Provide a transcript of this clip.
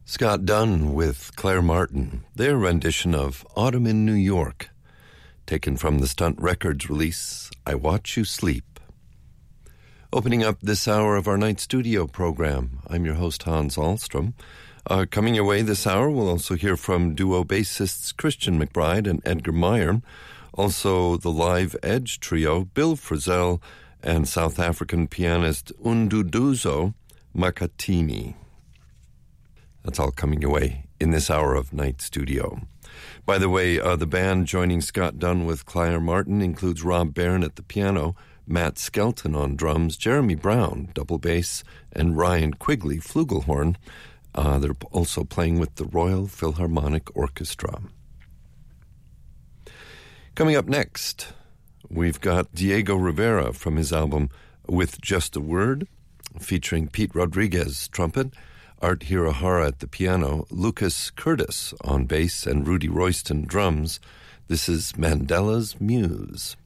Scott Dunn with Claire Martin, their rendition of Autumn in New York, taken from the Stunt Records release, I Watch You Sleep. Opening up this hour of our night studio program, I'm your host, Hans Ahlstrom. Coming your way this hour, we'll also hear from duo bassists Christian McBride and Edgar Meyer, also the Live Edge trio, Bill Frisell, and South African pianist Unduduzo Makatini. That's all coming your way in this hour of Night Studio. By the way, the band joining Scott Dunn with Claire Martin includes Rob Bairn at the piano, Matt Skelton on drums, Jeremy Brown, double bass, and Ryan Quigley, flugelhorn. They're also playing with the Royal Philharmonic Orchestra. Coming up next, we've got Diego Rivera from his album With Just a Word, featuring Pete Rodriguez, trumpet, Art Hirohara at the piano, Lucas Curtis on bass, and Rudy Royston drums. This is Mandela's Muse.